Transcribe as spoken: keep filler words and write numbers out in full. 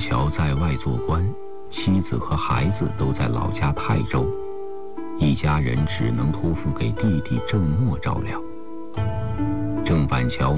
桥在外做官，妻子和孩子都在老家泰州，一家人只能托付给弟弟郑默照料。郑板桥